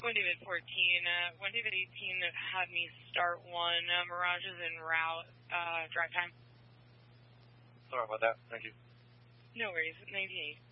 One David 14. One David 18 had me start one. Mirage is en route. Drive time. Sorry about that. Thank you. No worries. 98.